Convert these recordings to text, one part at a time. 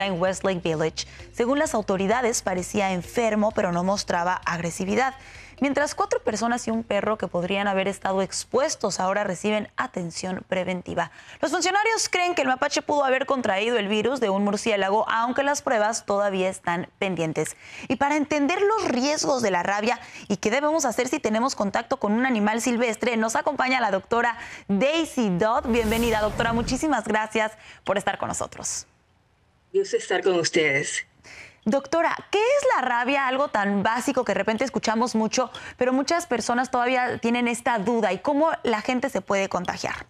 en Westlake Village. Según las autoridades, parecía enfermo, pero no mostraba agresividad. Mientras 4 personas y un perro que podrían haber estado expuestos ahora reciben atención preventiva. Los funcionarios creen que el mapache pudo haber contraído el virus de un murciélago, aunque las pruebas todavía están pendientes. Y para entender los riesgos de la rabia y qué debemos hacer si tenemos contacto con un animal silvestre, nos acompaña la doctora Daisy Dodd. Bienvenida, doctora. Muchísimas gracias por estar con nosotros. Gusto estar con ustedes. Doctora, ¿qué es la rabia? Algo tan básico que de repente escuchamos mucho, pero muchas personas todavía tienen esta duda. ¿Y cómo la gente se puede contagiar?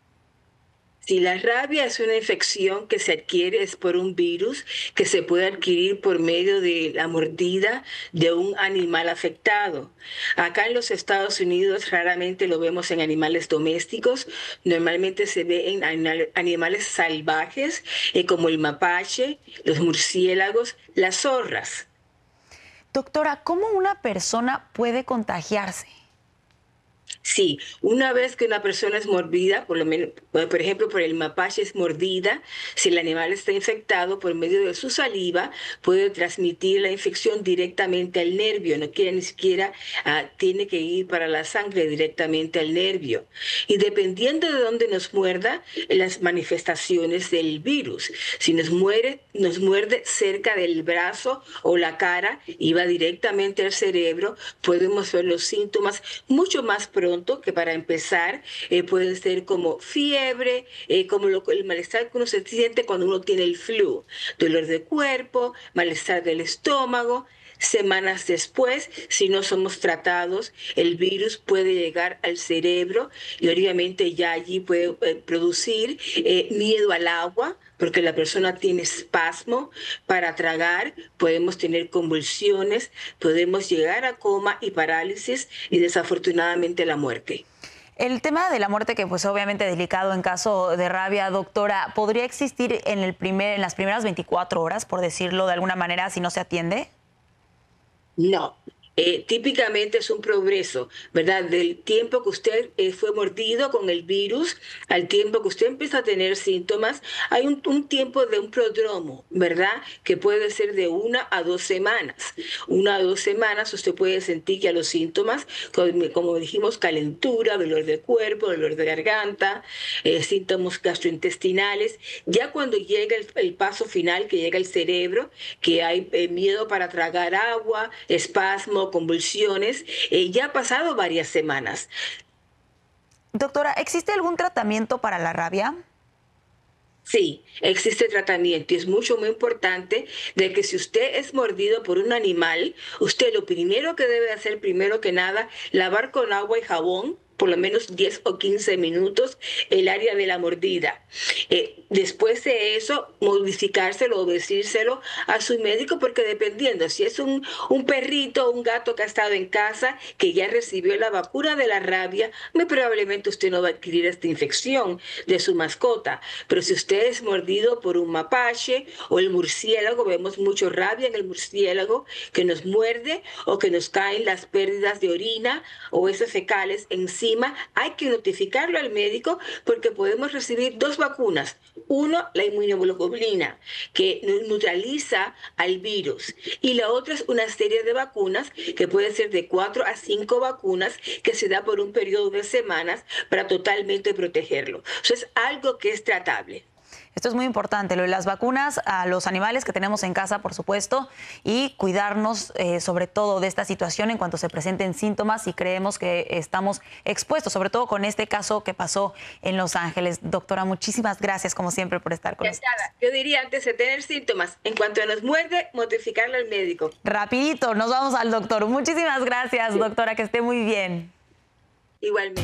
Si la rabia es una infección que se adquiere es por un virus que se puede adquirir por medio de la mordida de un animal afectado. Acá en los Estados Unidos raramente lo vemos en animales domésticos, normalmente se ve en animales salvajes como el mapache, los murciélagos, las zorras. Doctora, ¿cómo una persona puede contagiarse? Sí, una vez que una persona es mordida, por lo menos, por ejemplo, por el mapache es mordida, si el animal está infectado por medio de su saliva, puede transmitir la infección directamente al nervio, no quiere ni siquiera tiene que ir para la sangre directamente al nervio. Y dependiendo de dónde nos muerda, las manifestaciones del virus. Si nos muerde cerca del brazo o la cara y va directamente al cerebro, podemos ver los síntomas mucho más pronto, que para empezar pueden ser como fiebre, como el malestar que uno se siente cuando uno tiene el flu, dolor de cuerpo, malestar del estómago. Semanas después, si no somos tratados, el virus puede llegar al cerebro y obviamente ya allí puede producir miedo al agua, porque la persona tiene espasmo para tragar, podemos tener convulsiones, podemos llegar a coma y parálisis y desafortunadamente la muerte. El tema de la muerte, que pues obviamente delicado en caso de rabia, doctora, ¿podría existir en las primeras 24 horas, por decirlo de alguna manera, si no se atiende? No. Típicamente es un progreso, ¿verdad? Del tiempo que usted fue mordido con el virus al tiempo que usted empieza a tener síntomas, hay un tiempo de un prodromo, ¿verdad? Que puede ser de 1 a 2 semanas. 1 a 2 semanas usted puede sentir ya los síntomas, como dijimos, calentura, dolor de cuerpo, dolor de garganta, síntomas gastrointestinales. Ya cuando llega el paso final, que llega al cerebro, que hay miedo para tragar agua, espasmo, convulsiones, ya ha pasado varias semanas. Doctora, ¿existe algún tratamiento para la rabia? Sí, existe tratamiento y es muy importante de que si usted es mordido por un animal, usted lo primero que debe hacer, primero que nada, lavar con agua y jabón por lo menos 10 o 15 minutos el área de la mordida. Después de eso, modificárselo o decírselo a su médico, porque dependiendo, si es un perrito o un gato que ha estado en casa, que ya recibió la vacuna de la rabia, muy probablemente usted no va a adquirir esta infección de su mascota. Pero si usted es mordido por un mapache o el murciélago, vemos mucho rabia en el murciélago, que nos muerde o que nos caen las pérdidas de orina o heces fecales encima, hay que notificarlo al médico porque podemos recibir 2 vacunas. Uno, la inmunoglobulina, que neutraliza al virus. Y la otra es una serie de vacunas, que puede ser de 4 a 5 vacunas, que se da por un periodo de semanas para totalmente protegerlo. Eso es algo que es tratable. Esto es muy importante, lo de las vacunas a los animales que tenemos en casa, por supuesto, y cuidarnos sobre todo de esta situación en cuanto se presenten síntomas y creemos que estamos expuestos, sobre todo con este caso que pasó en Los Ángeles. Doctora, muchísimas gracias, como siempre, por estar con nosotros. Yo diría, antes de tener síntomas, en cuanto nos muerde, notificarlo al médico. Rapidito, nos vamos al doctor. Muchísimas gracias, sí, doctora, que esté muy bien. Igualmente.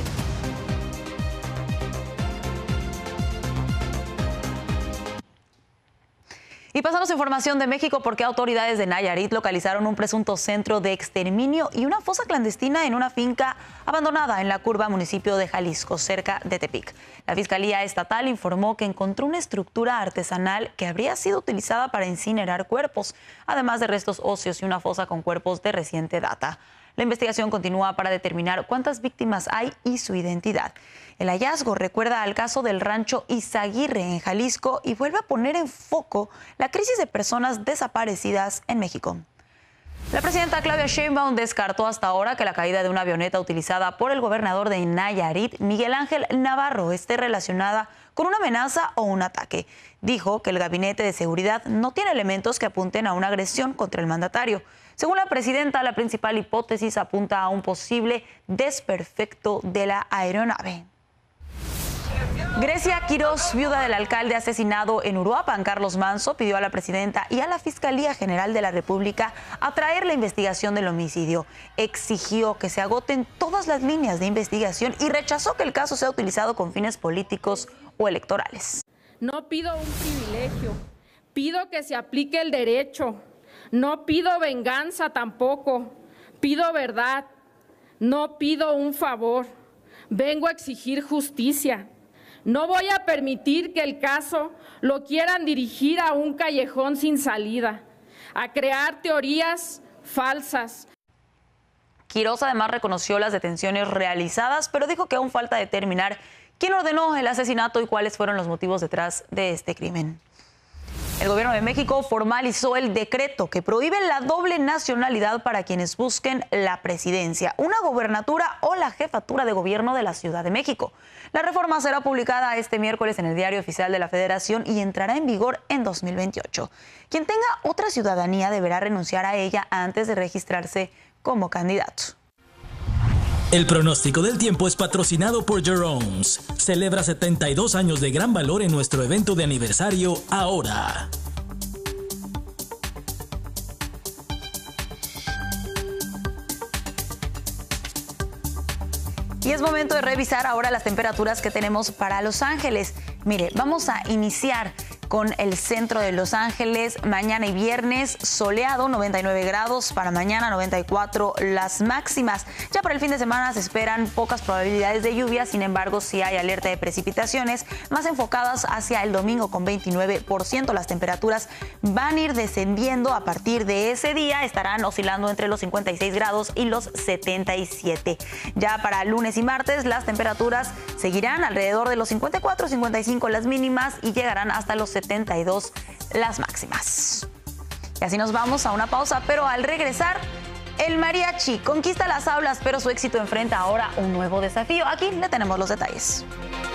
Y pasamos a información de México porque autoridades de Nayarit localizaron un presunto centro de exterminio y una fosa clandestina en una finca abandonada en la Curva, municipio de Jalisco, cerca de Tepic. La Fiscalía Estatal informó que encontró una estructura artesanal que habría sido utilizada para incinerar cuerpos, además de restos óseos y una fosa con cuerpos de reciente data. La investigación continúa para determinar cuántas víctimas hay y su identidad. El hallazgo recuerda al caso del rancho Izaguirre en Jalisco y vuelve a poner en foco la crisis de personas desaparecidas en México. La presidenta Claudia Sheinbaum descartó hasta ahora que la caída de una avioneta utilizada por el gobernador de Nayarit, Miguel Ángel Navarro, esté relacionada con una amenaza o un ataque. Dijo que el gabinete de seguridad no tiene elementos que apunten a una agresión contra el mandatario. Según la presidenta, la principal hipótesis apunta a un posible desperfecto de la aeronave. Grecia Quirós, viuda del alcalde asesinado en Uruapan, Carlos Manso, pidió a la presidenta y a la Fiscalía General de la República atraer la investigación del homicidio. Exigió que se agoten todas las líneas de investigación y rechazó que el caso sea utilizado con fines políticos o electorales. No pido un privilegio, pido que se aplique el derecho. No pido venganza tampoco, pido verdad. No pido un favor, vengo a exigir justicia. No voy a permitir que el caso lo quieran dirigir a un callejón sin salida, a crear teorías falsas. Quirós además reconoció las detenciones realizadas, pero dijo que aún falta determinar quién ordenó el asesinato y cuáles fueron los motivos detrás de este crimen. El gobierno de México formalizó el decreto que prohíbe la doble nacionalidad para quienes busquen la presidencia, una gobernatura o la jefatura de gobierno de la Ciudad de México. La reforma será publicada este miércoles en el Diario Oficial de la Federación y entrará en vigor en 2028. Quien tenga otra ciudadanía deberá renunciar a ella antes de registrarse como candidato. El pronóstico del tiempo es patrocinado por Jerome's. Celebra 72 años de gran valor en nuestro evento de aniversario ahora. Y es momento de revisar ahora las temperaturas que tenemos para Los Ángeles. Mire, vamos a iniciar con el centro de Los Ángeles. Mañana y viernes soleado, 99 grados. Para mañana 94 las máximas. Ya para el fin de semana se esperan pocas probabilidades de lluvia. Sin embargo, sí hay alerta de precipitaciones más enfocadas hacia el domingo con 29%. Las temperaturas van a ir descendiendo a partir de ese día. Estarán oscilando entre los 56 grados y los 77. Ya para lunes y martes las temperaturas seguirán alrededor de los 54, 55 las mínimas y llegarán hasta los 72 las máximas. Y así nos vamos a una pausa, pero al regresar, el mariachi conquista las aulas, pero su éxito enfrenta ahora un nuevo desafío. Aquí le tenemos los detalles.